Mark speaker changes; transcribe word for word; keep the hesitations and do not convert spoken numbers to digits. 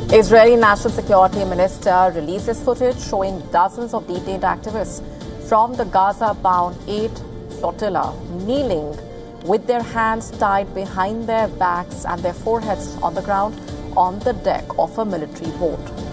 Speaker 1: Israeli National Security Minister releases footage showing dozens of detained activists from the Gaza-bound eight flotilla kneeling with their hands tied behind their backs and their foreheads on the ground on the deck of a military boat.